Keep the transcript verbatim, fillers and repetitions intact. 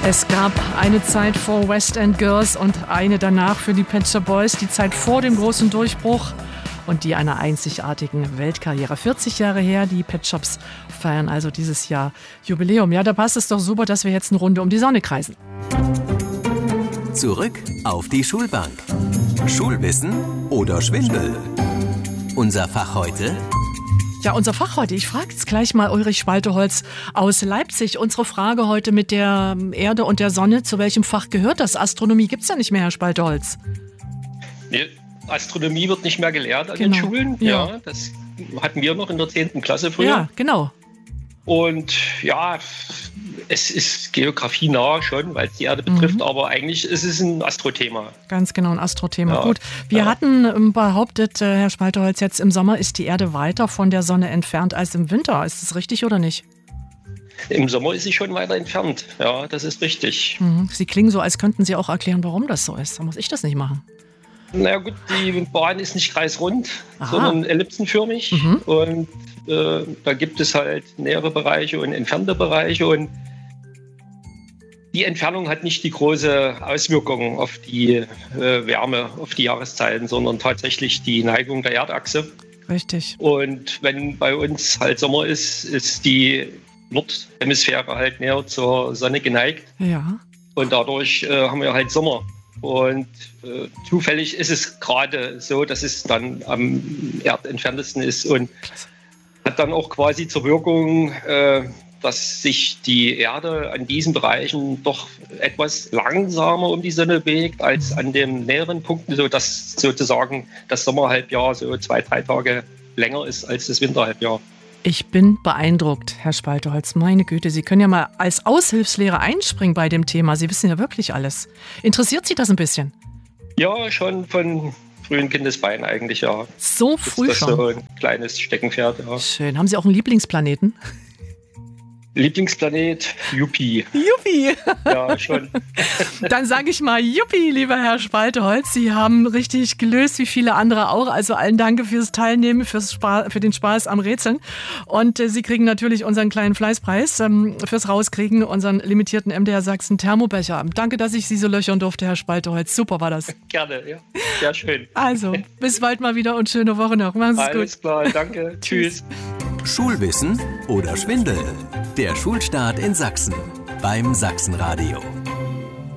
Es gab eine Zeit vor West End Girls und eine danach für die Pet Shop Boys, die Zeit vor dem großen Durchbruch und die einer einzigartigen Weltkarriere. vierzig Jahre her, die Pet Shops feiern also dieses Jahr Jubiläum. Ja, da passt es doch super, dass wir jetzt eine Runde um die Sonne kreisen. Zurück auf die Schulbank. Schulwissen oder Schwindel? Unser Fach heute? Ja, unser Fach heute, ich frage jetzt gleich mal Ulrich Spalteholz aus Leipzig. Unsere Frage heute mit der Erde und der Sonne, zu welchem Fach gehört das? Astronomie gibt es ja nicht mehr, Herr Spalteholz. Nee, Astronomie wird nicht mehr gelehrt an Genau. den Schulen. Ja. Ja, das hatten wir noch in der zehnten Klasse früher. Ja, genau. Und ja, es ist Geografie nah schon, weil es die Erde betrifft, Mhm. aber eigentlich ist es ein Astrothema. Ganz genau, ein Astrothema. Ja, Gut, wir ja. hatten ähm, behauptet, äh, Herr Spalteholz, jetzt im Sommer ist die Erde weiter von der Sonne entfernt als im Winter. Ist das richtig oder nicht? Im Sommer ist sie schon weiter entfernt. Ja, das ist richtig. Mhm. Sie klingen so, als könnten Sie auch erklären, warum das so ist. Da muss ich das nicht machen. Na ja, gut, die Bahn ist nicht kreisrund, Aha. sondern ellipsenförmig. Mhm. Und äh, da gibt es halt nähere Bereiche und entfernte Bereiche. Und die Entfernung hat nicht die große Auswirkung auf die äh, Wärme, auf die Jahreszeiten, sondern tatsächlich die Neigung der Erdachse. Richtig. Und wenn bei uns halt Sommer ist, ist die Nordhemisphäre halt näher zur Sonne geneigt. Ja. Und dadurch äh, haben wir halt Sommer. Und äh, zufällig ist es gerade so, dass es dann am erdentferntesten ist und Klasse. hat dann auch quasi zur Wirkung, äh, dass sich die Erde an diesen Bereichen doch etwas langsamer um die Sonne bewegt als an den näheren Punkten, sodass sozusagen das Sommerhalbjahr so zwei, drei Tage länger ist als das Winterhalbjahr. Ich bin beeindruckt, Herr Spalteholz. Meine Güte, Sie können ja mal als Aushilfslehrer einspringen bei dem Thema. Sie wissen ja wirklich alles. Interessiert Sie das ein bisschen? Ja, schon von frühen Kindesbeinen eigentlich, ja. So Ist früh das schon. so ein kleines Steckenpferd, ja. Schön. Haben Sie auch einen Lieblingsplaneten? Lieblingsplanet, Juppie. Juppie! Ja, schon. Dann sage ich mal Juppie, lieber Herr Spalteholz. Sie haben richtig gelöst, wie viele andere auch. Also allen Danke fürs Teilnehmen, fürs Spa- für den Spaß am Rätseln. Und äh, Sie kriegen natürlich unseren kleinen Fleißpreis ähm, fürs Rauskriegen, unseren limitierten M D R Sachsen Thermobecher. Danke, dass ich Sie so löchern durfte, Herr Spalteholz. Super war das. Gerne, ja. Sehr schön. Also, bis bald mal wieder und schöne Woche noch. Machen Sie es gut. Alles klar, danke. Tschüss. Schulwissen oder Schwindel? Der Schulstart in Sachsen beim Sachsenradio.